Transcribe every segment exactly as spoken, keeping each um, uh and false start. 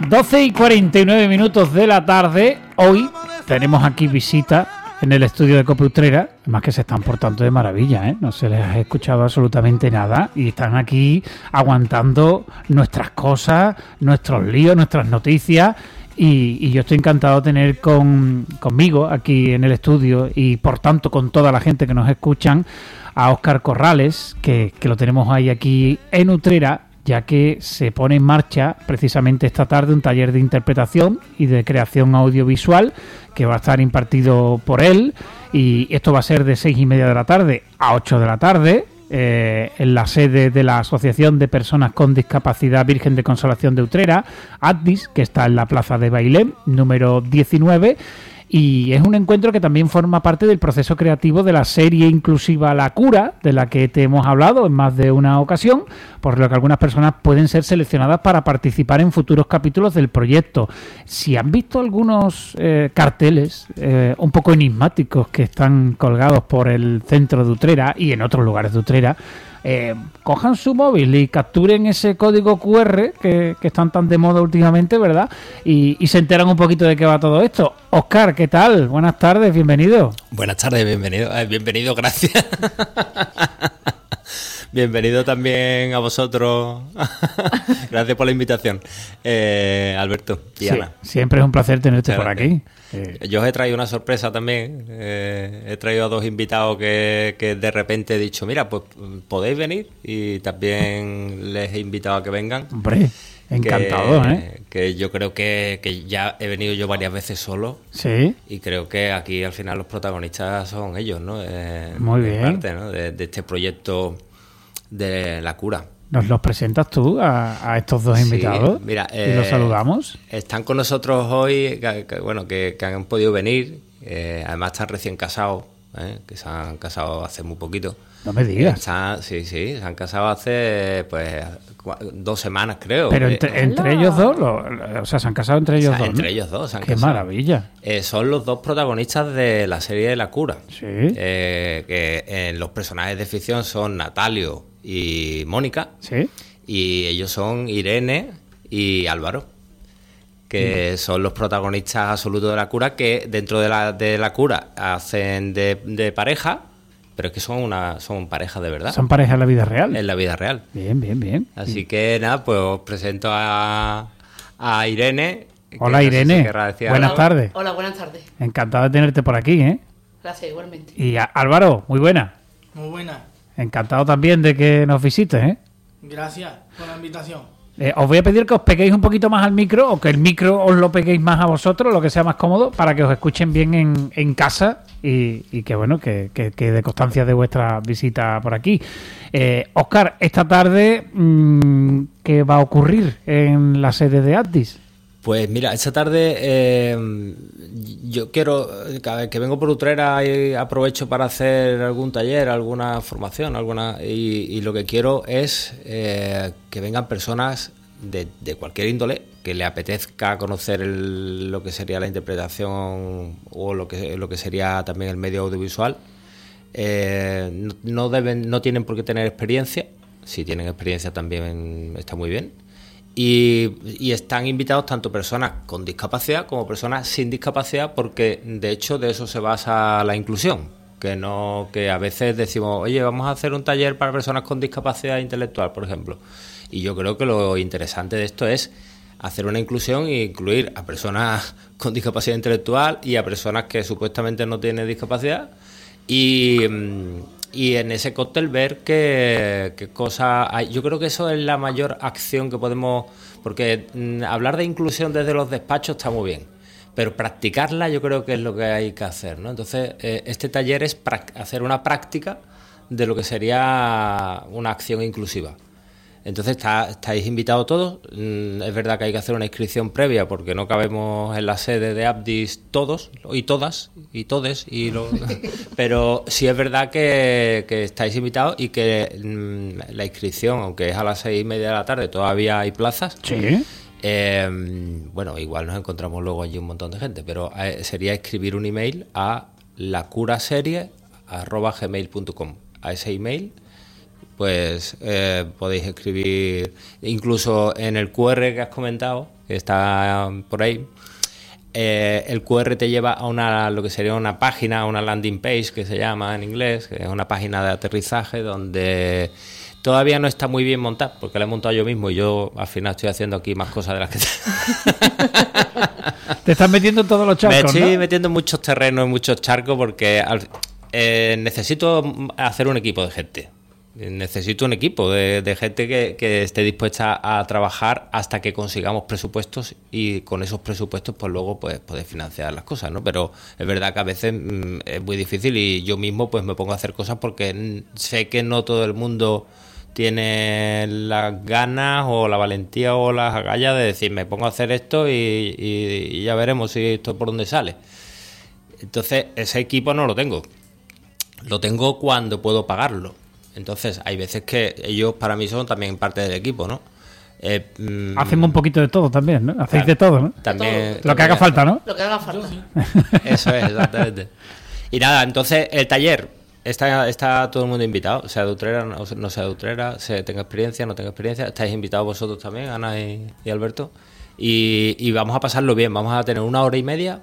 doce y cuarenta y nueve minutos de la tarde. Hoy tenemos aquí visita en el estudio de Cope Utrera. Además que se están portando de maravilla, ¿eh? No se les ha escuchado absolutamente nada y están aquí aguantando nuestras cosas, nuestros líos, nuestras noticias. Y, y yo estoy encantado de tener con, conmigo aquí en el estudio y por tanto con toda la gente que nos escuchan a Óscar Corrales, que, que lo tenemos ahí aquí en Utrera, ya que se pone en marcha precisamente esta tarde un taller de interpretación y de creación audiovisual que va a estar impartido por él, y esto va a ser de seis y media de la tarde a ocho de la tarde eh, en la sede de la Asociación de Personas con Discapacidad Virgen de Consolación de Utrera, ADDIS, que está en la Plaza de Bailén, número diecinueve. Y es un encuentro que también forma parte del proceso creativo de la serie inclusiva La Cura, de la que te hemos hablado en más de una ocasión, por lo que algunas personas pueden ser seleccionadas para participar en futuros capítulos del proyecto. Si han visto algunos eh, carteles eh, un poco enigmáticos que están colgados por el centro de Utrera y en otros lugares de Utrera, Eh, cojan su móvil y capturen ese código cu erre que, que están tan de moda últimamente, ¿verdad? Y, y se enteran un poquito de qué va todo esto. Óscar, ¿qué tal? Buenas tardes, bienvenido. Buenas tardes, bienvenido. Eh, bienvenido, gracias. Bienvenido también a vosotros. Gracias por la invitación, eh, Alberto y sí, Ana. Siempre es un placer tenerte por aquí. Eh, Yo os he traído una sorpresa también. Eh, he traído a dos invitados que, que de repente he dicho, mira, pues podéis venir, y también les he invitado a que vengan. Hombre, encantado, que, ¿eh? Que yo creo que, que ya he venido yo varias veces solo. Sí. Y creo que aquí al final los protagonistas son ellos, ¿no? Eh, Muy bien. Parte, ¿no? de, de este proyecto de La Cura. ¿Nos los presentas tú a, a estos dos invitados? Sí, mira, eh, y los saludamos. Están con nosotros hoy, que, que, bueno, que, que han podido venir. Eh, además están recién casados, ¿eh? Que se han casado hace muy poquito. No me digas. Están, sí, sí, se han casado hace pues dos semanas, creo. Pero entre, entre ellos dos, lo, o sea, se han casado entre ellos o sea, dos. Entre ¿no? ellos dos se han Qué casado. maravilla. Eh, son los dos protagonistas de la serie de La Cura. Sí. Eh, que eh, los personajes de ficción son Natalio y Mónica. Sí. Y ellos son Irene y Álvaro, que sí. son los protagonistas absolutos de La Cura, que dentro de la, de la Cura hacen de, de pareja, pero es que son una son pareja de verdad. Son pareja en la vida real. En la vida real. Bien, bien, bien. Así sí. que nada, pues os presento a, a Irene. Hola Irene, si buenas Hola, tardes. Hola, buenas tardes. Encantado de tenerte por aquí, ¿eh? Gracias, igualmente. Y a, Álvaro, muy buena. Muy buena. Encantado también de que nos visites, ¿eh? Gracias por la invitación. Eh, os voy a pedir que os peguéis un poquito más al micro, o que el micro os lo peguéis más a vosotros, lo que sea más cómodo, para que os escuchen bien en, en casa y, y que, bueno, que, que, que de constancia de vuestra visita por aquí. Eh, Óscar, esta tarde, mmm, ¿qué va a ocurrir en la sede de ADDIS? Pues mira, esta tarde eh, yo quiero, cada vez que vengo por Utrera y aprovecho para hacer algún taller, alguna formación, alguna y, y lo que quiero es eh, que vengan personas de, de cualquier índole que le apetezca conocer el, lo que sería la interpretación o lo que lo que sería también el medio audiovisual. Eh, no, no deben, no tienen por qué tener experiencia. Si tienen experiencia también está muy bien. Y, y están invitados tanto personas con discapacidad como personas sin discapacidad, porque de hecho de eso se basa la inclusión, que no que a veces decimos, oye, vamos a hacer un taller para personas con discapacidad intelectual, por ejemplo. Y yo creo que lo interesante de esto es hacer una inclusión e incluir a personas con discapacidad intelectual y a personas que supuestamente no tienen discapacidad, y Y en ese cóctel ver qué, qué cosas hay. Yo creo que eso es la mayor acción que podemos... Porque mmm, hablar de inclusión desde los despachos está muy bien, pero practicarla yo creo que es lo que hay que hacer, ¿no? Entonces, eh, este taller es hacer una práctica de lo que sería una acción inclusiva. Entonces, está, estáis invitados todos. Mm, es verdad que hay que hacer una inscripción previa porque no cabemos en la sede de ADDIS todos y todas y todes, y lo, pero sí es verdad que, que estáis invitados y que mm, la inscripción, aunque es a las seis y media de la tarde, todavía hay plazas. Sí. Eh, bueno, igual nos encontramos luego allí un montón de gente, pero eh, sería escribir un email a lacuraserie arroba gmail punto com. A ese email pues eh, podéis escribir, incluso en el cu erre que has comentado, que está por ahí, eh, el Q R te lleva a una, lo que sería una página, una landing page que se llama en inglés, que es una página de aterrizaje donde todavía no está muy bien montada, porque la he montado yo mismo y yo al final estoy haciendo aquí más cosas de las que... Te estás metiendo en todos los charcos, Me estoy ¿no? metiendo en muchos terrenos, en muchos charcos, porque al, eh, necesito hacer un equipo de gente. Necesito un equipo de, de gente que, que esté dispuesta a trabajar hasta que consigamos presupuestos y con esos presupuestos pues luego pues poder financiar las cosas, ¿no? Pero es verdad que a veces mmm, es muy difícil y yo mismo pues me pongo a hacer cosas porque sé que no todo el mundo tiene las ganas o la valentía o las agallas de decir me pongo a hacer esto y, y, y ya veremos si esto por dónde sale. Entonces ese equipo no lo tengo. Lo tengo cuando puedo pagarlo. Entonces, hay veces que ellos para mí son también parte del equipo, ¿no? Eh, mm, Hacemos un poquito de todo también, ¿no? Hacéis claro, de todo, ¿no? También, Lo que haga falta, ¿no? Lo que haga falta. Eso es, exactamente. Y nada, entonces, el taller, está, está todo el mundo invitado, sea de Utrera, no, no sea de Utrera, sea tenga experiencia, no tenga experiencia, estáis invitados vosotros también, Ana y, y Alberto, y, y vamos a pasarlo bien, vamos a tener una hora y media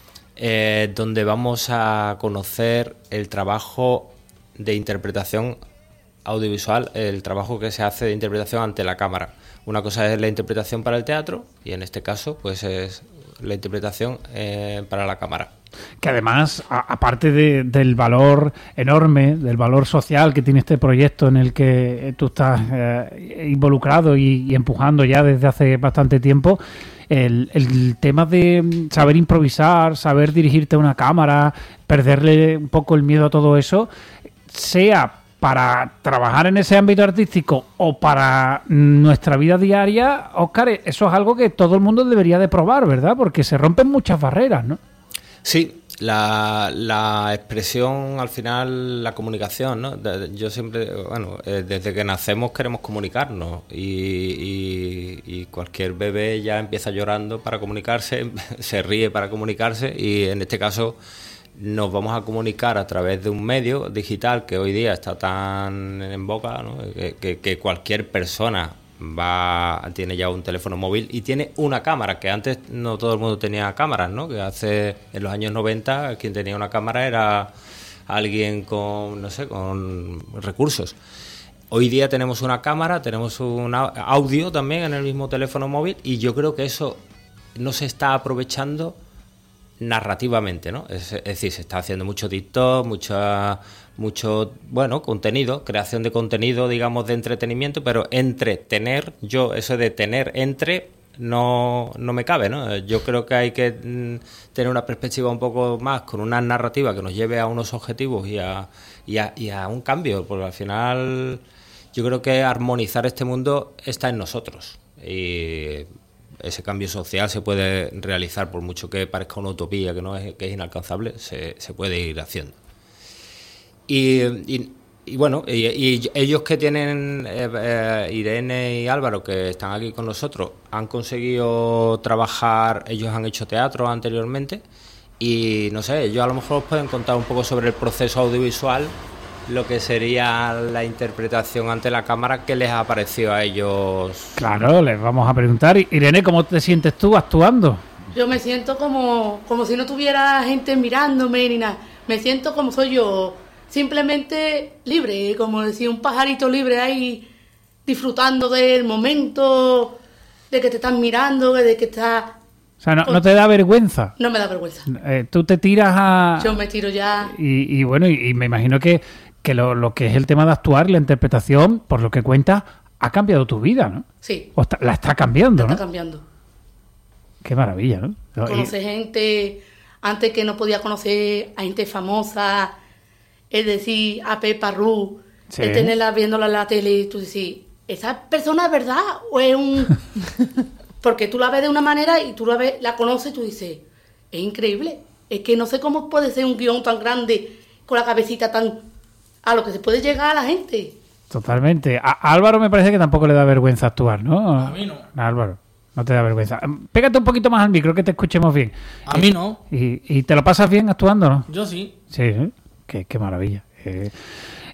eh, donde vamos a conocer el trabajo de interpretación audiovisual, el trabajo que se hace de interpretación ante la cámara. Una cosa es la interpretación para el teatro y en este caso pues es la interpretación eh, para la cámara. Que además, a, aparte de, del valor enorme, del valor social que tiene este proyecto en el que tú estás eh, involucrado y, y empujando ya desde hace bastante tiempo, el, el tema de saber improvisar, saber dirigirte a una cámara, perderle un poco el miedo a todo eso, sea para trabajar en ese ámbito artístico o para nuestra vida diaria, Óscar, eso es algo que todo el mundo debería de probar, ¿verdad? Porque se rompen muchas barreras, ¿no? Sí, la, la expresión, al final, la comunicación, ¿no? Yo siempre, bueno, desde que nacemos queremos comunicarnos y, y, y cualquier bebé ya empieza llorando para comunicarse, se ríe para comunicarse y en este caso nos vamos a comunicar a través de un medio digital que hoy día está tan en boca, ¿no? que, que, que cualquier persona va tiene ya un teléfono móvil y tiene una cámara, que antes no todo el mundo tenía cámaras, ¿no? Que hace en los años noventa quien tenía una cámara era alguien con, no sé, con recursos. Hoy día tenemos una cámara, tenemos un audio también en el mismo teléfono móvil y yo creo que eso no se está aprovechando narrativamente, ¿no? Es, es decir, se está haciendo mucho TikTok, mucha, mucho, bueno, contenido, creación de contenido, digamos, de entretenimiento, pero entretener, yo, eso de tener entre, no, no me cabe, ¿no? Yo creo que hay que mm, tener una perspectiva un poco más, con una narrativa que nos lleve a unos objetivos y a, y a, y a un cambio, porque al final yo creo que armonizar este mundo está en nosotros y ese cambio social se puede realizar, por mucho que parezca una utopía, que no es, que es inalcanzable, se, se puede ir haciendo. Y, y, y bueno, y, y ellos que tienen, eh, eh, Irene y Álvaro, que están aquí con nosotros, han conseguido trabajar, ellos han hecho teatro anteriormente, y no sé, ellos a lo mejor os pueden contar un poco sobre el proceso audiovisual, lo que sería la interpretación ante la cámara, ¿qué les ha parecido a ellos? Claro, les vamos a preguntar. Irene, ¿cómo te sientes tú actuando? Yo me siento como, como si no tuviera gente mirándome ni nada. Me siento como soy yo, simplemente libre, como decía, un pajarito libre ahí, disfrutando del momento, de que te están mirando, de que estás... O sea, no, no te da vergüenza. No me da vergüenza. Eh, tú te tiras a... Yo me tiro ya... Y, y bueno, y, y me imagino que, que lo, lo que es el tema de actuar, la interpretación, por lo que cuentas, ha cambiado tu vida, ¿no? Sí. O está, la está cambiando, está ¿no? cambiando. Qué maravilla, ¿no? Conocer gente, antes que no podía conocer a gente famosa, es decir, a Pepa Ru, Sí. de tenerla viéndola en la tele y tú decís, ¿esa persona es verdad o es un...? Porque tú la ves de una manera y tú la ves, la conoces y tú dices, es increíble. Es que no sé cómo puede ser un guión tan grande, con la cabecita tan... a lo que se puede llegar a la gente. Totalmente. A, a Álvaro me parece que tampoco le da vergüenza actuar, ¿no? A mí no. A Álvaro, no te da vergüenza. Pégate un poquito más al micro, que te escuchemos bien. A mí no. ¿Y, y te lo pasas bien actuando, no? Yo sí. Sí, ¿eh? qué, qué maravilla. Eh,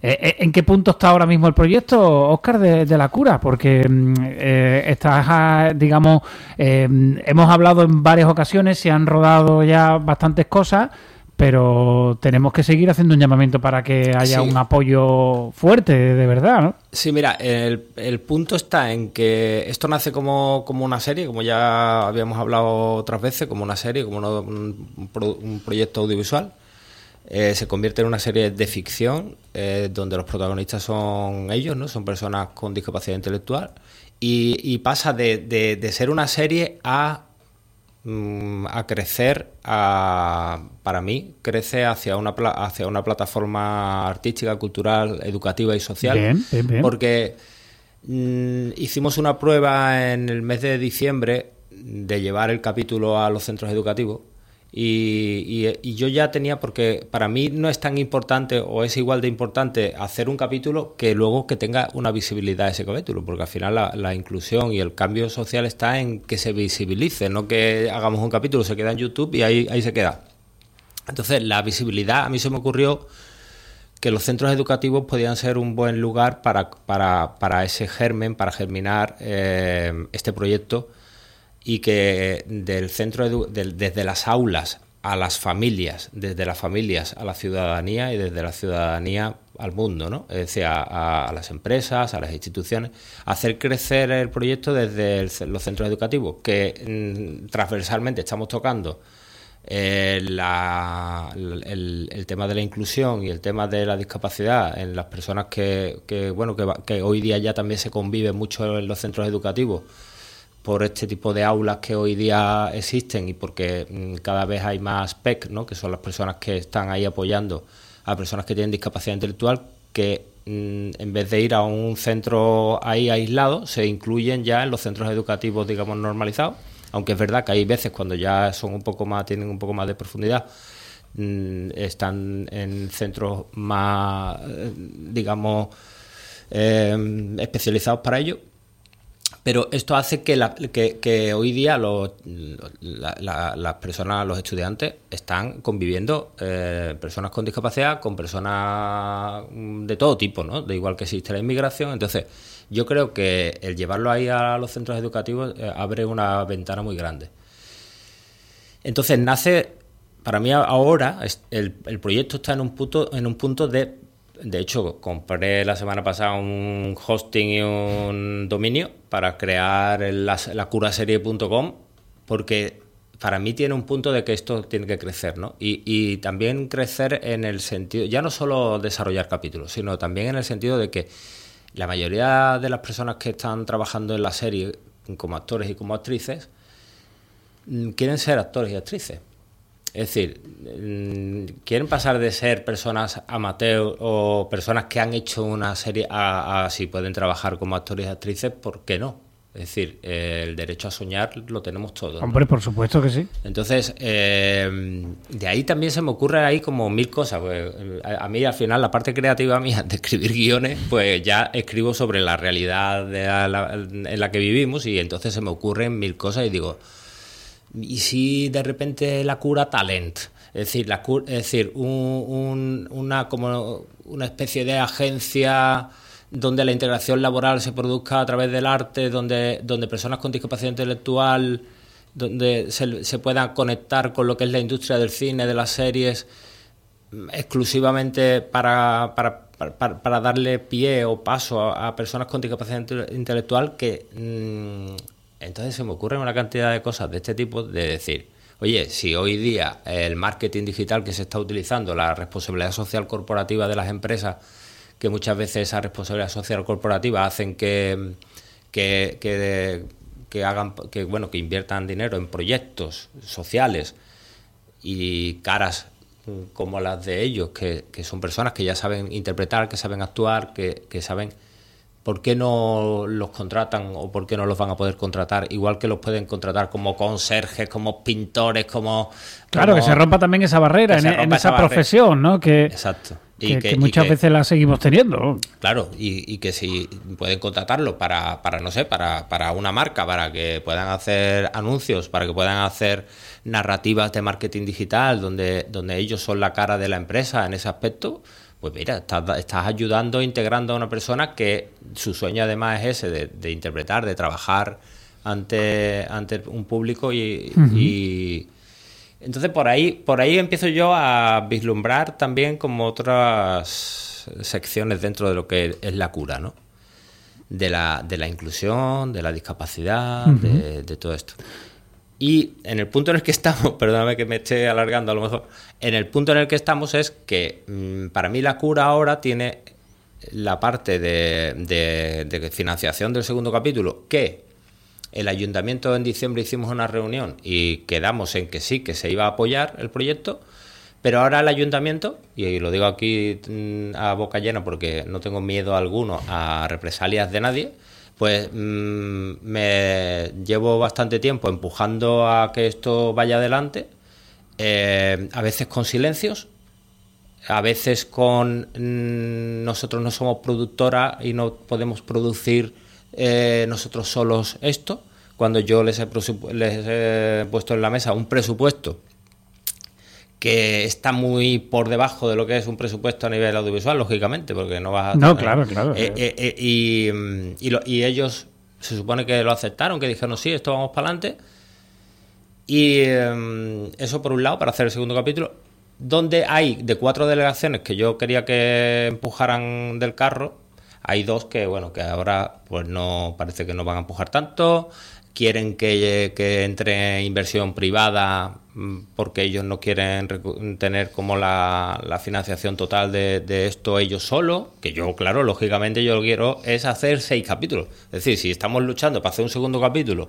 Eh, ¿En qué punto está ahora mismo el proyecto, Óscar, de, de La Cura? Porque eh, estás, digamos, eh, hemos hablado en varias ocasiones, se han rodado ya bastantes cosas, pero tenemos que seguir haciendo un llamamiento para que haya sí. un apoyo fuerte, de verdad, ¿no? Sí, mira, el, el punto está en que esto nace como, como una serie, como ya habíamos hablado otras veces, como una serie, como uno, un, un proyecto audiovisual. Eh, se convierte en una serie de ficción eh, donde los protagonistas son ellos, ¿no? Son personas con discapacidad intelectual y, y pasa de, de, de ser una serie a a crecer, a, para mí, crece hacia una, hacia una plataforma artística, cultural, educativa y social. Bien, bien, bien. Porque mm, hicimos una prueba en el mes de diciembre de llevar el capítulo a los centros educativos y, y, y yo ya tenía, porque para mí no es tan importante o es igual de importante hacer un capítulo que luego que tenga una visibilidad ese capítulo, porque al final la, la inclusión y el cambio social está en que se visibilice, no que hagamos un capítulo, se queda en YouTube y ahí, ahí se queda. Entonces la visibilidad, a mí se me ocurrió que los centros educativos podían ser un buen lugar para, para, para ese germen, para germinar eh, este proyecto, y que del centro edu- del, desde las aulas a las familias, desde las familias a la ciudadanía y desde la ciudadanía al mundo, ¿no? Es decir, a, a las empresas, a las instituciones, hacer crecer el proyecto desde el, los centros educativos, que mm, transversalmente estamos tocando eh, la, el, el tema de la inclusión y el tema de la discapacidad en las personas que, que bueno, que, que hoy día ya también se convive mucho en los centros educativos, por este tipo de aulas que hoy día existen y porque mmm, cada vez hay más P E C, ¿no? Que son las personas que están ahí apoyando a personas que tienen discapacidad intelectual, que mmm, en vez de ir a un centro ahí aislado, se incluyen ya en los centros educativos, digamos, normalizados, aunque es verdad que hay veces cuando ya son un poco más, tienen un poco más de profundidad, mmm, están en centros más, digamos, eh, especializados para ello. Pero esto hace que, la, que, que hoy día los, la, la, las personas, los estudiantes, están conviviendo, eh, personas con discapacidad, con personas de todo tipo, ¿no? De igual que existe la inmigración. Entonces, yo creo que el llevarlo ahí a los centros educativos eh, abre una ventana muy grande. Entonces, nace, para mí ahora, el, el proyecto está en un punto, en un punto de... De hecho, compré la semana pasada un hosting y un dominio para crear la, la cura serie punto com, porque para mí tiene un punto de que esto tiene que crecer, ¿no? Y, y también crecer en el sentido, ya no solo desarrollar capítulos, sino también en el sentido de que la mayoría de las personas que están trabajando en la serie como actores y como actrices quieren ser actores y actrices. Es decir, quieren pasar de ser personas amateur o personas que han hecho una serie a, a si pueden trabajar como actores y actrices, ¿por qué no? Es decir, eh, el derecho a soñar lo tenemos todos, ¿no? Hombre, por supuesto que sí. Entonces, eh, de ahí también se me ocurre ahí como mil cosas. Pues, a, a mí, al final, la parte creativa mía de escribir guiones, pues ya escribo sobre la realidad de la, en la que vivimos y entonces se me ocurren mil cosas y digo... ¿Y si de repente la cura talent? Es decir, la cura, es decir un, un, una, como una especie de agencia donde la integración laboral se produzca a través del arte, donde, donde personas con discapacidad intelectual, donde se, se puedan conectar con lo que es la industria del cine, de las series, exclusivamente para, para, para, para darle pie o paso a, a personas con discapacidad intelectual que... Mmm, entonces se me ocurren una cantidad de cosas de este tipo, de decir, oye, si hoy día el marketing digital que se está utilizando, la responsabilidad social corporativa de las empresas, que muchas veces esa responsabilidad social corporativa hacen que, que, que, que hagan, que bueno, que inviertan dinero en proyectos sociales y caras como las de ellos, que, que son personas que ya saben interpretar, que saben actuar, que, que saben... ¿Por qué no los contratan o por qué no los van a poder contratar? Igual que los pueden contratar como conserjes, como pintores, como... Claro, como, que se rompa también esa barrera en, en esa, esa profesión, ¿no? Que, exacto. Y que, que, que muchas y que, veces la seguimos teniendo. Claro, y, y que si pueden contratarlo para, para no sé, para, para una marca, para que puedan hacer anuncios, para que puedan hacer narrativas de marketing digital, donde, donde ellos son la cara de la empresa en ese aspecto... pues mira, estás, estás ayudando, integrando a una persona que su sueño además es ese, de, de interpretar, de trabajar ante, ante un público y, uh-huh. y entonces por ahí, por ahí empiezo yo a vislumbrar también como otras secciones dentro de lo que es la cura, ¿no? De la, de la inclusión, de la discapacidad, uh-huh. de, de todo esto. Y en el punto en el que estamos, perdóname que me esté alargando a lo mejor, en el punto en el que estamos es que mmm, para mí la cura ahora tiene la parte de, de, de financiación del segundo capítulo, que el ayuntamiento en diciembre hicimos una reunión y quedamos en que sí, que se iba a apoyar el proyecto, pero ahora el ayuntamiento, y lo digo aquí mmm, a boca llena porque no tengo miedo alguno a represalias de nadie, pues mmm, me llevo bastante tiempo empujando a que esto vaya adelante, eh, a veces con silencios, a veces con mmm, nosotros no somos productora y no podemos producir eh, nosotros solos esto, cuando yo les he, presupu- les he puesto en la mesa un presupuesto que está muy por debajo de lo que es un presupuesto a nivel audiovisual, lógicamente, porque no vas a... No, claro, claro. Eh, eh, eh, y, y, lo, y ellos se supone que lo aceptaron, que dijeron, sí, esto vamos para adelante. Y eh, eso por un lado, para hacer el segundo capítulo, donde hay de cuatro delegaciones que yo quería que empujaran del carro, hay dos que, bueno, que ahora pues no parece que no van a empujar tanto, quieren que, que entre inversión privada porque ellos no quieren tener como la, la financiación total de, de esto ellos solos, que yo, claro, lógicamente yo lo que quiero es hacer seis capítulos. Es decir, si estamos luchando para hacer un segundo capítulo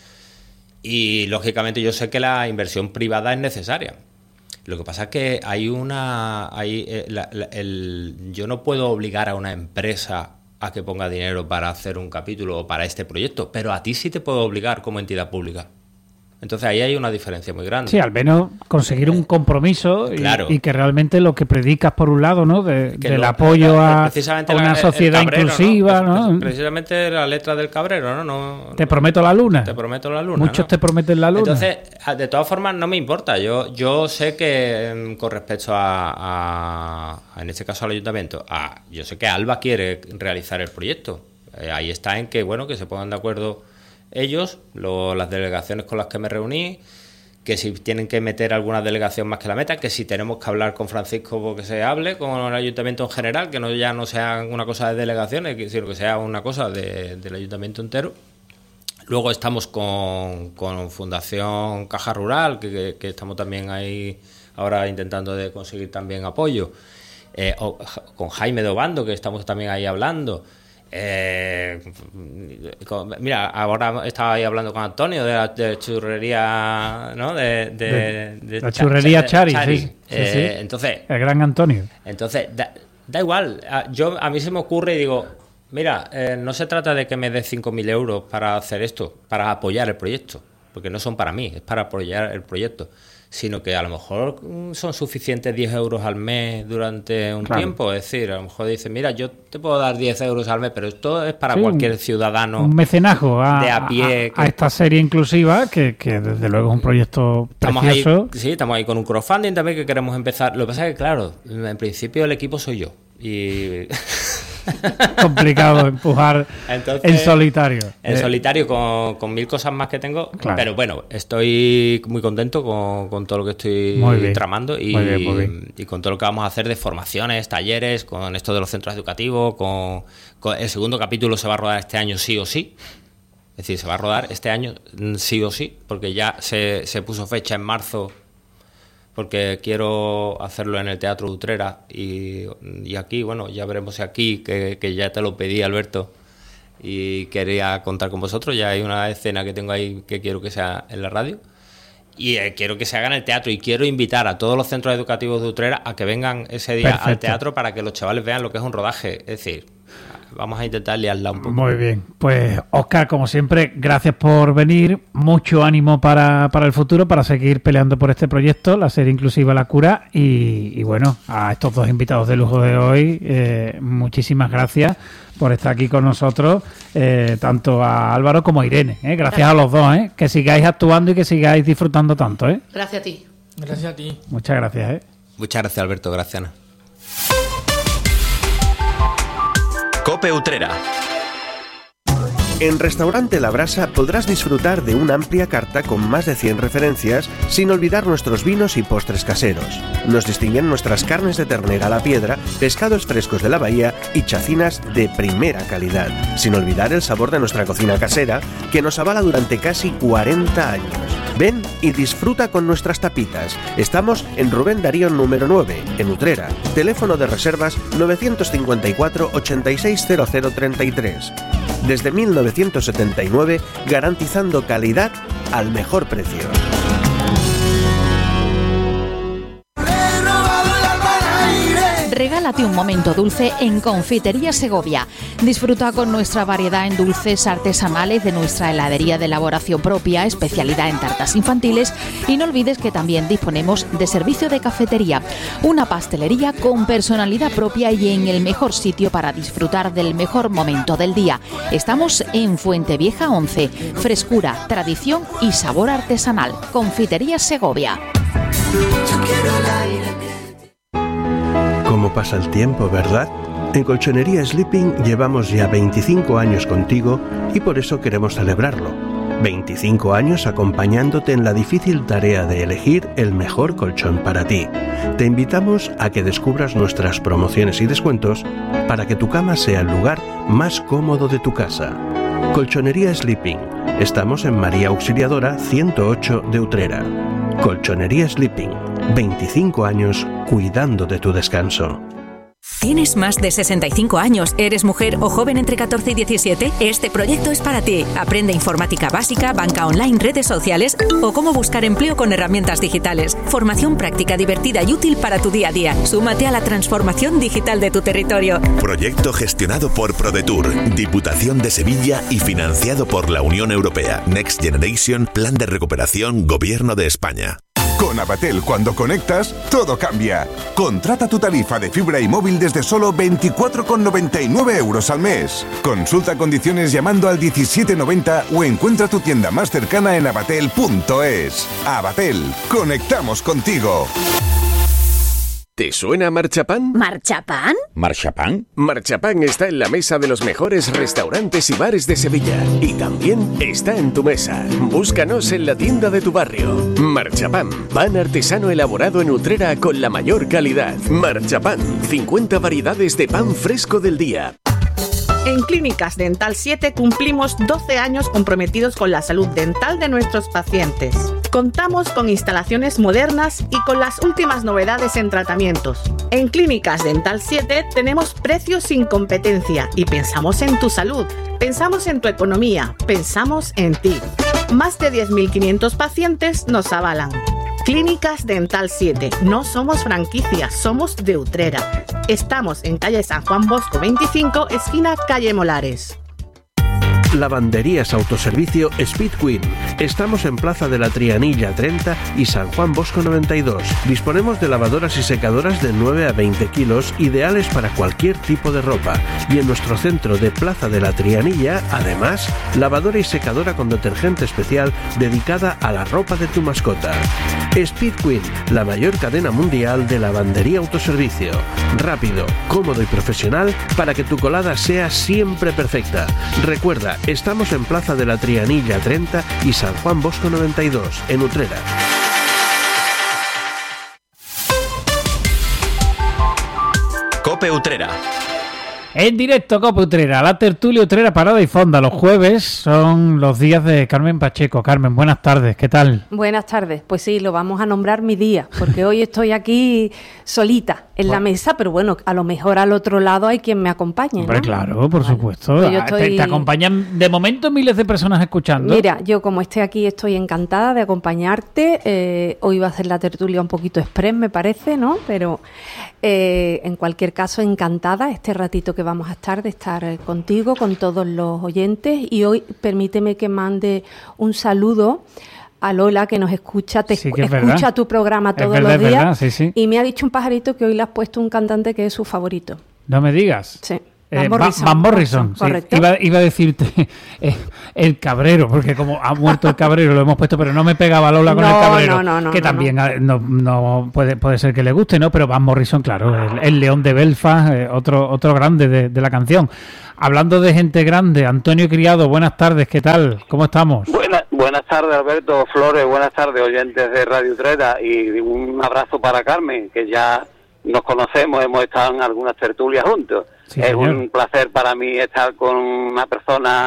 y lógicamente yo sé que la inversión privada es necesaria. Lo que pasa es que hay una... Hay, eh, la, la, el, yo no puedo obligar a una empresa a que ponga dinero para hacer un capítulo o para este proyecto, pero a ti sí te puedo obligar como entidad pública. Entonces ahí hay una diferencia muy grande. Sí, al menos conseguir un compromiso y, claro. y que realmente lo que predicas por un lado, ¿no? De, del lo, apoyo a, a una la, sociedad cabrero, inclusiva, ¿no? ¿no? Precisamente la letra del cabrero, ¿no? no te prometo la luna. Te prometo la luna. Muchos ¿no? te prometen la luna. Entonces, de todas formas, no me importa. Yo yo sé que con respecto a, a, a en este caso al ayuntamiento, a, yo sé que Alba quiere realizar el proyecto. Eh, ahí está en que, bueno, que se pongan de acuerdo ellos, lo, las delegaciones con las que me reuní, que si tienen que meter alguna delegación más que la meta, que si tenemos que hablar con Francisco porque se hable, con el ayuntamiento en general, que no ya no sea una cosa de delegaciones, sino que sea una cosa de, del ayuntamiento entero. Luego estamos con, con Fundación Caja Rural, que, que, que estamos también ahí ahora intentando de conseguir también apoyo, eh, o, con Jaime de Obando, que estamos también ahí hablando. Eh, mira, ahora estaba ahí hablando con Antonio de la de churrería, ¿no? De, de, de, de la churrería Chari, Chari. Sí, Eh, sí, sí. Entonces, el gran Antonio. Entonces, da, da igual. Yo a mí se me ocurre y digo, mira, eh, no se trata de que me des cinco mil euros para hacer esto, para apoyar el proyecto, porque no son para mí, es para apoyar el proyecto. Sino que a lo mejor son suficientes diez euros al mes durante un claro. tiempo. Es decir, a lo mejor dicen, mira, yo te puedo dar diez euros al mes, pero esto es para sí, cualquier un, ciudadano un mecenajo a, de a pie. A, que... a esta serie inclusiva, que, que desde luego es un proyecto estamos precioso. Ahí, sí, estamos ahí con un crowdfunding también que queremos empezar. Lo que pasa es que, claro, en principio el equipo soy yo. Y... complicado empujar Entonces, en solitario en eh. solitario con, con mil cosas más que tengo, claro. Pero bueno, estoy muy contento con, con todo lo que estoy tramando y, muy bien, muy bien. y con todo lo que vamos a hacer de formaciones, talleres, con esto de los centros educativos, con, con el segundo capítulo se va a rodar este año sí o sí, es decir, se va a rodar este año sí o sí, porque ya se, se puso fecha en marzo, porque quiero hacerlo en el Teatro de Utrera y, y aquí, bueno, ya veremos si aquí, que, que ya te lo pedí, Alberto, y quería contar con vosotros, ya hay una escena que tengo ahí que quiero que sea en la radio, y eh, quiero que se haga en el teatro, y quiero invitar a todos los centros educativos de Utrera a que vengan ese día Perfecto. Al teatro para que los chavales vean lo que es un rodaje, es decir... Vamos a intentar liarla un poco. Muy bien. Pues, Óscar, como siempre, gracias por venir. Mucho ánimo para, para el futuro, para seguir peleando por este proyecto, la serie inclusiva La Cura. Y, y bueno, a estos dos invitados de lujo de hoy, eh, muchísimas gracias por estar aquí con nosotros, eh, tanto a Álvaro como a Irene. ¿eh? Gracias, gracias a los dos. ¿eh? Que sigáis actuando y que sigáis disfrutando tanto. ¿eh? Gracias a ti. Gracias a ti. Muchas gracias. ¿eh? Muchas gracias, Alberto. Gracias, Ana. COPE Utrera. En Restaurante La Brasa podrás disfrutar de una amplia carta con más de cien referencias, sin olvidar nuestros vinos y postres caseros. Nos distinguen nuestras carnes de ternera a la piedra, pescados frescos de la bahía y chacinas de primera calidad, sin olvidar el sabor de nuestra cocina casera, que nos avala durante casi cuarenta años. Ven y disfruta con nuestras tapitas. Estamos en Rubén Darío número nueve, en Utrera. Teléfono de reservas nueve cinco cuatro, ochenta y seis, cero cero treinta y tres. Desde mil novecientos setenta y nueve, garantizando calidad al mejor precio. Regálate un momento dulce en Confitería Segovia. Disfruta con nuestra variedad en dulces artesanales de nuestra heladería de elaboración propia, especialidad en tartas infantiles, y no olvides que también disponemos de servicio de cafetería, una pastelería con personalidad propia y en el mejor sitio para disfrutar del mejor momento del día. Estamos en Fuentevieja once. Frescura, tradición y sabor artesanal. Confitería Segovia. ¿Cómo pasa el tiempo, verdad? En Colchonería Sleeping llevamos ya veinticinco años contigo y por eso queremos celebrarlo. veinticinco años acompañándote en la difícil tarea de elegir el mejor colchón para ti. Te invitamos a que descubras nuestras promociones y descuentos para que tu cama sea el lugar más cómodo de tu casa. Colchonería Sleeping. Estamos en María Auxiliadora ciento ocho de Utrera. Colchonería Sleeping. veinticinco años cuidando de tu descanso. ¿Tienes más de sesenta y cinco años? ¿Eres mujer o joven entre catorce y diecisiete? Este proyecto es para ti. Aprende informática básica, banca online, redes sociales o cómo buscar empleo con herramientas digitales. Formación práctica, divertida y útil para tu día a día. Súmate a la transformación digital de tu territorio. Proyecto gestionado por ProDetour, Diputación de Sevilla y financiado por la Unión Europea. Next Generation, Plan de Recuperación, Gobierno de España. Con Abatel, cuando conectas, todo cambia. Contrata tu tarifa de fibra y móvil desde solo veinticuatro con noventa y nueve euros al mes. Consulta condiciones llamando al diecisiete noventa o encuentra tu tienda más cercana en abatel punto es. Abatel, conectamos contigo. ¿Te suena Marchapán? ¿Marchapán? ¿Marchapán? Marchapán está en la mesa de los mejores restaurantes y bares de Sevilla. Y también está en tu mesa. Búscanos en la tienda de tu barrio. Marchapán, pan artesano elaborado en Utrera con la mayor calidad. Marchapán, cincuenta variedades de pan fresco del día. En Clínicas Dental siete cumplimos doce años comprometidos con la salud dental de nuestros pacientes. Contamos con instalaciones modernas y con las últimas novedades en tratamientos. En Clínicas Dental siete tenemos precios sin competencia y pensamos en tu salud, pensamos en tu economía, pensamos en ti. Más de diez mil quinientos pacientes nos avalan. Clínicas Dental siete. No somos franquicias, somos de Utrera. Estamos en calle San Juan Bosco veinticinco, esquina calle Molares. Lavanderías Autoservicio Speed Queen. Estamos en Plaza de la Trianilla treinta y San Juan Bosco noventa y dos. Disponemos de lavadoras y secadoras de nueve a veinte kilos, ideales para cualquier tipo de ropa. Y en nuestro centro de Plaza de la Trianilla, además, lavadora y secadora con detergente especial dedicada a la ropa de tu mascota. Speed Queen, la mayor cadena mundial de lavandería autoservicio. Rápido, cómodo y profesional para que tu colada sea siempre perfecta. Recuerda, estamos en Plaza de la Trianilla treinta y San Juan Bosco noventa y dos, en Utrera. COPE Utrera. En directo, Cope Utrera, la tertulia Utrera Parada y Fonda. Los jueves son los días de Carmen Pacheco. Carmen, buenas tardes, ¿qué tal? Buenas tardes, pues sí, lo vamos a nombrar mi día, porque hoy estoy aquí solita en bueno. la mesa, pero bueno, a lo mejor al otro lado hay quien me acompañe, Hombre, ¿no? claro, por vale. supuesto. Pues estoy... te, te acompañan de momento miles de personas escuchando. Mira, yo como esté aquí estoy encantada de acompañarte. Eh, hoy va a ser la tertulia un poquito express, me parece, ¿no? Pero eh, en cualquier caso, encantada este ratito que vamos a estar, de estar contigo, con todos los oyentes. Y hoy permíteme que mande un saludo a Lola, que nos escucha, te sí, escucha verdad. tu programa todos verdad, los días. Verdad, sí, sí. Y me ha dicho un pajarito que hoy le has puesto un cantante que es su favorito. No me digas. Sí. Eh, Van Morrison. Van Morrison, sí. Correcto. Iba, iba a decirte eh, el cabrero, porque como ha muerto el cabrero lo hemos puesto, pero no me pegaba Lola con No, el cabrero, no, no, no, que no, también ah, no, no puede, puede ser que le guste, ¿no? Pero Van Morrison, claro, el, el león de Belfast, eh, otro, otro grande de, de la canción. Hablando de gente grande, Antonio Criado, buenas tardes, ¿qué tal? ¿Cómo estamos? Buenas, buenas tardes, Alberto Flores, buenas tardes, oyentes de Radio Utrera, y un abrazo para Carmen, que ya nos conocemos, hemos estado en algunas tertulias juntos. Sí, es señor. un placer para mí estar con una persona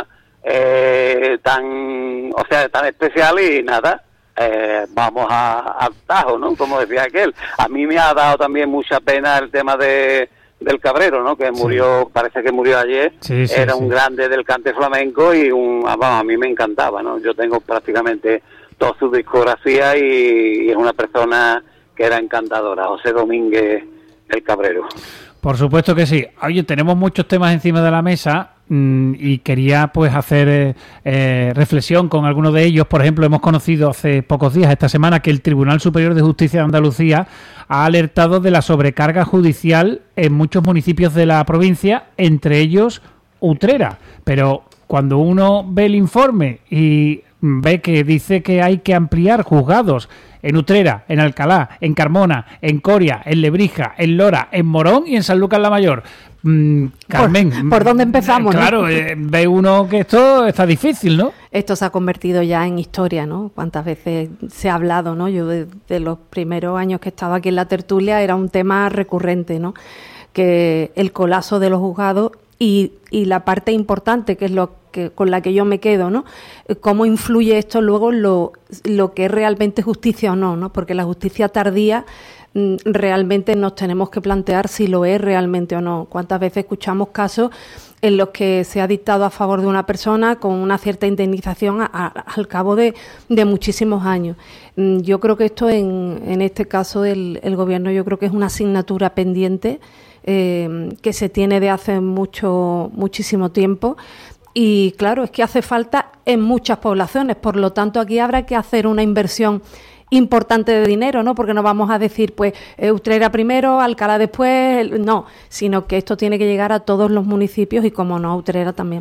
eh, tan, o sea, tan especial y nada, eh, vamos a, al tajo, ¿no? Como decía aquel. A mí me ha dado también mucha pena el tema de del Cabrero, ¿no? Que murió, sí. parece que murió ayer. Sí, sí, Era sí. un grande del cante flamenco y un, vamos, a mí me encantaba, ¿no? Yo tengo prácticamente toda su discografía y, y es una persona que era encantadora, José Domínguez el Cabrero. Por supuesto que sí. Oye, tenemos muchos temas encima de la mesa mmm, y quería pues hacer eh, eh, reflexión con algunos de ellos. Por ejemplo, hemos conocido hace pocos días, esta semana, que el Tribunal Superior de Justicia de Andalucía ha alertado de la sobrecarga judicial en muchos municipios de la provincia, entre ellos Utrera. Pero cuando uno ve el informe y ve que dice que hay que ampliar juzgados en Utrera, en Alcalá, en Carmona, en Coria, en Lebrija, en Lora, en Morón y en Sanlúcar la Mayor. Mm, Carmen, ¿Por, ¿por dónde empezamos? Claro, ¿no? eh, ve uno que esto está difícil, ¿no? Esto se ha convertido ya en historia, ¿no? Cuántas veces se ha hablado, ¿no? Yo desde los primeros años que estaba aquí en la tertulia era un tema recurrente, ¿no? Que el colapso de los juzgados y, y la parte importante, que es lo que con la que yo me quedo, ¿no? Cómo influye esto luego en lo, lo que es realmente justicia o no, ¿no? Porque la justicia tardía mm, realmente nos tenemos que plantear si lo es realmente o no. ¿Cuántas veces escuchamos casos en los que se ha dictado a favor de una persona con una cierta indemnización a, a, al cabo de, de muchísimos años? Mm, yo creo que esto, en, en este caso, el, el Gobierno, yo creo que es una asignatura pendiente eh, que se tiene de hace mucho muchísimo tiempo. Y claro, es que hace falta en muchas poblaciones, por lo tanto aquí habrá que hacer una inversión importante de dinero, ¿no? Porque no vamos a decir, pues, Utrera primero, Alcalá después, no, sino que esto tiene que llegar a todos los municipios y, como no, a Utrera también.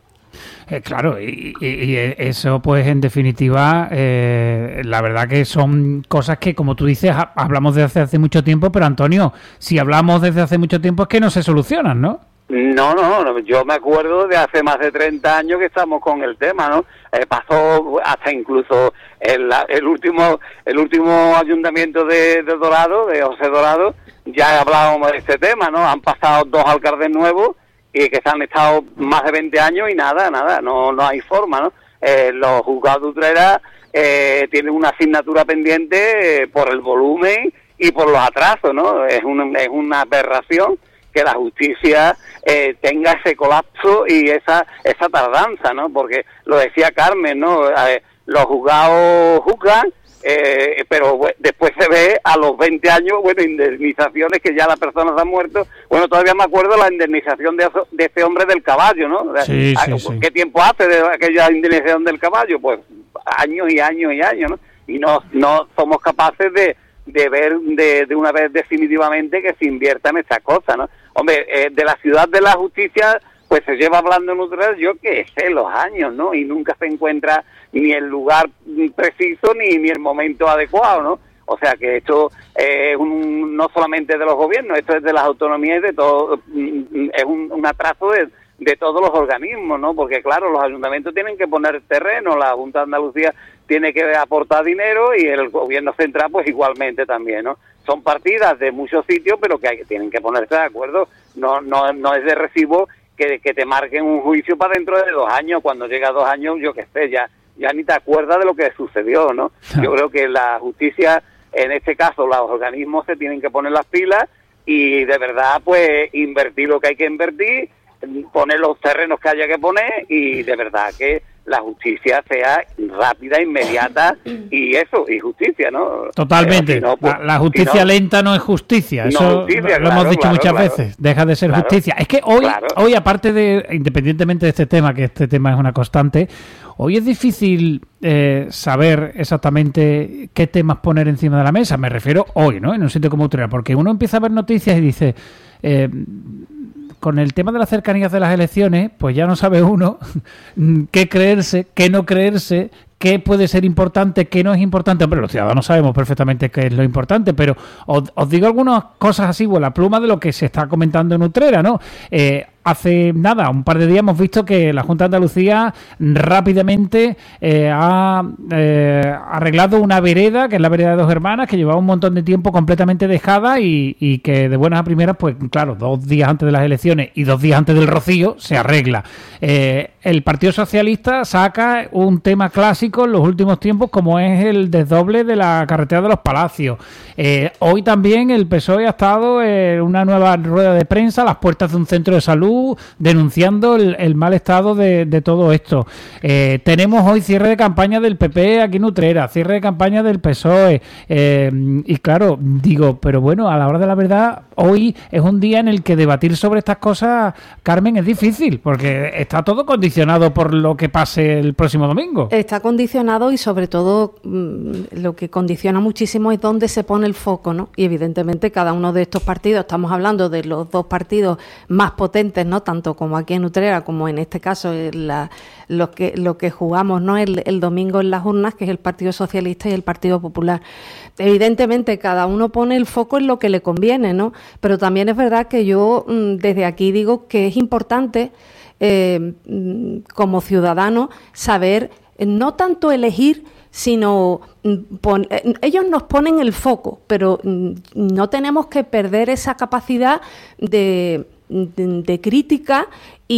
Eh, claro, y, y, y eso, pues, en definitiva, eh, la verdad que son cosas que, como tú dices, ha, hablamos desde hace mucho tiempo, pero, Antonio, si hablamos desde hace mucho tiempo es que no se solucionan, ¿no? No, no, no, yo me acuerdo de hace más de treinta años que estamos con el tema, ¿no? Eh, pasó hasta incluso el, el último el último ayuntamiento de, de Dorado, de José Dorado, ya hablábamos de este tema, ¿no? Han pasado dos alcaldes nuevos y que se han estado más de veinte años y nada, nada, no no hay forma, ¿no? Eh, los juzgados de Utrera eh, tienen una asignatura pendiente eh, por el volumen y por los atrasos, ¿no? Es una, es una aberración que la justicia eh, tenga ese colapso y esa esa tardanza, ¿no? Porque lo decía Carmen, ¿no? Eh, los juzgados juzgan, eh, pero bueno, después se ve a los veinte años, bueno, indemnizaciones que ya la persona se ha muerto. Bueno, todavía me acuerdo la indemnización de, de ese hombre del caballo, ¿no? Sí, ¿A, sí, sí. ¿Qué tiempo hace de aquella indemnización del caballo? Pues años y años y años, ¿no? Y no, no somos capaces de de ver de, de una vez definitivamente que se invierta en esta cosa, ¿no? Hombre, eh, de la ciudad de la justicia, pues se lleva hablando en Utrera, yo qué sé, los años, ¿no? Y nunca se encuentra ni el lugar preciso ni, ni el momento adecuado, ¿no? O sea que esto eh, es un, no solamente de los gobiernos, esto es de las autonomías y de todo, es un, un atraso de, de todos los organismos, ¿no? Porque claro, los ayuntamientos tienen que poner terreno, la Junta de Andalucía tiene que aportar dinero y el gobierno central pues igualmente también, ¿no? Son partidas de muchos sitios, pero que hay, tienen que ponerse de acuerdo. No no no es de recibo que, que te marquen un juicio para dentro de dos años. Cuando llega a dos años, yo qué sé, ya, ya ni te acuerdas de lo que sucedió, ¿no? Yo creo que la justicia, en este caso, los organismos se tienen que poner las pilas y de verdad pues invertir lo que hay que invertir, poner los terrenos que haya que poner y de verdad que la justicia sea rápida, inmediata y eso, y justicia, ¿no? Totalmente. Si no, pues, la, la justicia si no, lenta no es justicia. No Eso justicia, lo, lo claro, hemos dicho claro, muchas claro. veces. Deja de ser Claro, justicia. Es que hoy, claro. hoy, aparte de, independientemente de este tema, que este tema es una constante, hoy es difícil eh, saber exactamente qué temas poner encima de la mesa. Me refiero hoy, ¿no? En un sitio como Utrera, porque uno empieza a ver noticias y dice... Eh, con el tema de las cercanías de las elecciones, pues ya no sabe uno qué creerse, qué no creerse, qué puede ser importante, qué no es importante. Hombre, los ciudadanos sabemos perfectamente qué es lo importante, pero os, os digo algunas cosas así, bueno, la pluma de lo que se está comentando en Utrera, ¿no? Eh, hace nada, un par de días hemos visto que la Junta de Andalucía rápidamente eh, ha eh, arreglado una vereda, que es la vereda de Dos Hermanas, que llevaba un montón de tiempo completamente dejada y, y que de buenas a primeras, pues claro, dos días antes de las elecciones y dos días antes del rocío, se arregla. Eh, el Partido Socialista saca un tema clásico en los últimos tiempos, como es el desdoble de la carretera de los Palacios. Eh, hoy también el P S O E ha estado en una nueva rueda de prensa a las puertas de un centro de salud denunciando el, el mal estado de, de todo esto. Eh, tenemos hoy cierre de campaña del P P aquí en Utrera, cierre de campaña del P S O E, eh, y claro, digo, pero bueno, a la hora de la verdad, hoy es un día en el que debatir sobre estas cosas, Carmen, es difícil, porque está todo condicionado por lo que pase el próximo domingo. Está condicionado y sobre todo lo que condiciona muchísimo es dónde se pone el foco, ¿no? Y evidentemente cada uno de estos partidos, estamos hablando de los dos partidos más potentes, ¿no? Tanto como aquí en Utrera como en este caso la, lo que lo que jugamos, ¿no? el, el domingo en las urnas, que es el Partido Socialista y el Partido Popular. Evidentemente cada uno pone el foco en lo que le conviene, ¿no? Pero también es verdad que yo desde aquí digo que es importante eh, como ciudadano saber no tanto elegir, sino pon, ellos nos ponen el foco, pero no tenemos que perder esa capacidad de De, de crítica,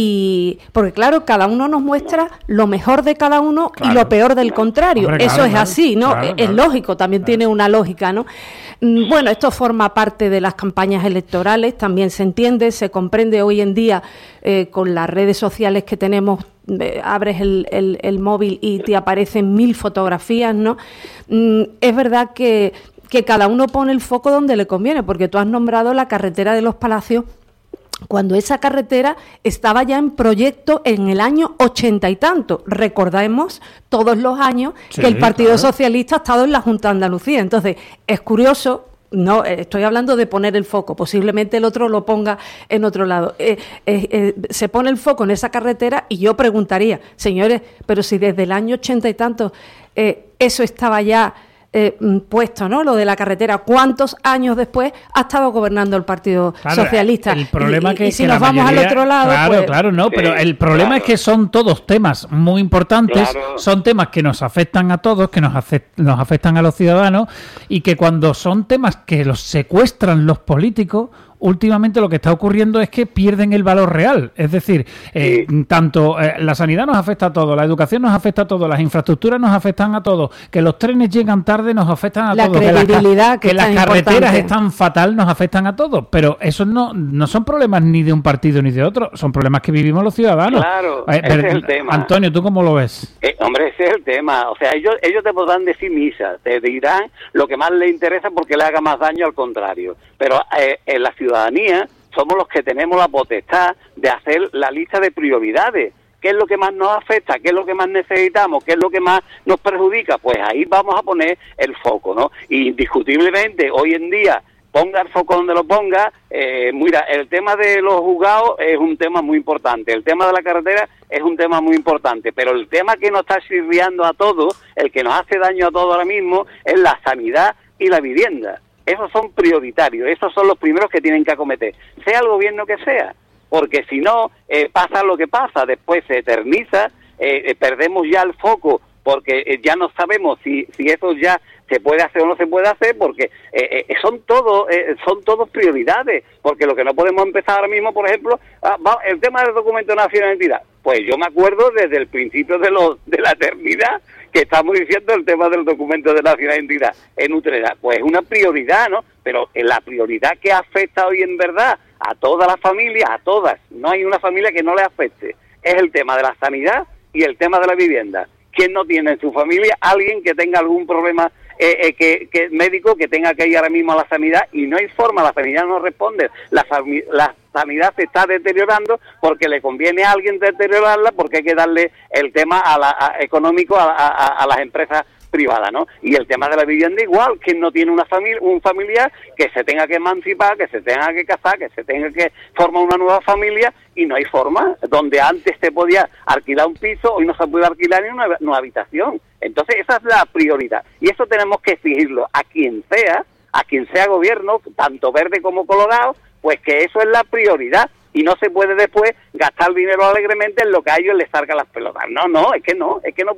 y porque claro, cada uno nos muestra lo mejor de cada uno, claro, y lo peor del contrario. Hombre, eso claro, es claro, así, ¿no? Claro, es, claro, lógico, también claro. Tiene una lógica, ¿no? Bueno, esto forma parte de las campañas electorales, también se entiende, se comprende hoy en día eh, con las redes sociales que tenemos. Eh, abres el, el, el móvil y te aparecen mil fotografías, ¿no? Mm, es verdad que, que cada uno pone el foco donde le conviene, porque tú has nombrado la carretera de los Palacios, cuando esa carretera estaba ya en proyecto en el año ochenta y tanto. Recordemos todos los años sí, que el Partido claro. Socialista ha estado en la Junta de Andalucía. Entonces, es curioso, no estoy hablando de poner el foco, posiblemente el otro lo ponga en otro lado. Eh, eh, eh, se pone el foco en esa carretera y yo preguntaría, señores, pero si desde el año ochenta y tanto eh, eso estaba ya Eh, puesto, ¿no? Lo de la carretera. ¿Cuántos años después ha estado gobernando el Partido claro, Socialista? El problema y, que, y si que nos vamos mayoría, al otro lado, claro, pues... claro, no, sí, pero el problema claro. es que son todos temas muy importantes, Claro. son temas que nos afectan a todos, que nos, afect, nos afectan a los ciudadanos, y que cuando son temas que los secuestran los políticos, últimamente lo que está ocurriendo es que pierden el valor real. Es decir, eh, sí. tanto eh, la sanidad nos afecta a todos, la educación nos afecta a todos, las infraestructuras nos afectan a todos, que los trenes llegan tarde nos afectan a la todos, credibilidad que, la, que, que las carreteras están fatal nos afectan a todos. Pero esos no, no son problemas ni de un partido ni de otro, son problemas que vivimos los ciudadanos. Claro, eh, ese pero, es el tema. Antonio, ¿tú cómo lo ves? Eh, hombre, ese es el tema. O sea, ellos ellos te podrán decir misa, te dirán lo que más les interesa porque le haga más daño al contrario. Pero eh, en la ciudadanía somos los que tenemos la potestad de hacer la lista de prioridades. ¿Qué es lo que más nos afecta? ¿Qué es lo que más necesitamos? ¿Qué es lo que más nos perjudica? Pues ahí vamos a poner el foco, ¿no? Y indiscutiblemente, hoy en día, ponga el foco donde lo ponga, eh, mira, el tema de los juzgados es un tema muy importante, el tema de la carretera es un tema muy importante, pero el tema que nos está sirviendo a todos, el que nos hace daño a todos ahora mismo, es la sanidad y la vivienda. Esos son prioritarios, esos son los primeros que tienen que acometer, sea el gobierno que sea, porque si no, eh, pasa lo que pasa, después se eterniza, eh, eh, perdemos ya el foco, porque eh, ya no sabemos si, si eso ya se puede hacer o no se puede hacer, porque eh, eh, son todos eh, son todos prioridades, porque lo que no podemos empezar ahora mismo, por ejemplo, ah, va, el tema del documento nacional de identidad, pues yo me acuerdo desde el principio de, los, de la eternidad, que estamos diciendo el tema del documento de nacional de identidad en Utrera, pues es una prioridad, ¿no? Pero la prioridad que afecta hoy en verdad a todas las familias, a todas, no hay una familia que no le afecte, es el tema de la sanidad y el tema de la vivienda. ¿Quién no tiene en su familia alguien que tenga algún problema eh, eh, que, que médico que tenga que ir ahora mismo a la sanidad? Y no hay forma, la sanidad no responde, la, la sanidad se está deteriorando porque le conviene a alguien deteriorarla, porque hay que darle el tema a la, a, económico a, a, a las empresas privada, ¿no? Y el tema de la vivienda igual, que no tiene una familia, un familiar que se tenga que emancipar, que se tenga que casar, que se tenga que formar una nueva familia, y no hay forma. Donde antes se podía alquilar un piso, hoy no se puede alquilar ni una, una habitación. Entonces esa es la prioridad, y eso tenemos que exigirlo a quien sea, a quien sea gobierno, tanto verde como colorado, pues que eso es la prioridad, y no se puede después gastar dinero alegremente en lo que a ellos les salga las pelotas. No, no, es que no, es que no puede.